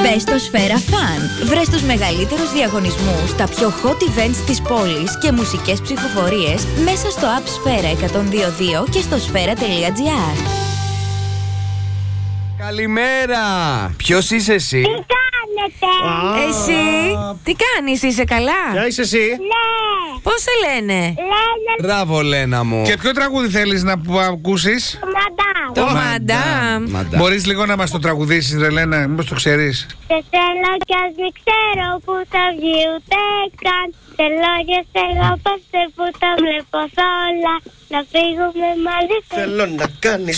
Μπες στο Σφαίρα Fun. Βρες τους μεγαλύτερους διαγωνισμούς, τα πιο hot events της πόλης και μουσικές ψηφοφορίες μέσα στο app Σφαίρα 102.2 και στο σφαίρα.gr. Καλημέρα! Ποιος είσαι εσύ? Τι κάνετε? Εσύ, τι κάνεις, είσαι καλά? Ποια είσαι εσύ? Ναι. Πώς σε λένε? Λένε Μπράβο, Λένα μου. Και ποιο τραγούδι θέλεις να ακούσεις? μαντάμ. Το Μαντάμ. Μαντάμ. Μπορείς λίγο να μας το τραγουδήσεις, ρε Λένα, μήπως το ξέρεις? Σε θέλω κι ας μην ξέρω που θα βγει ούτε καν. Θέλω και σε αγαπάστε που τα βλέπω σ' όλα. Να φύγουμε μαζί. Θέλω να κάνεις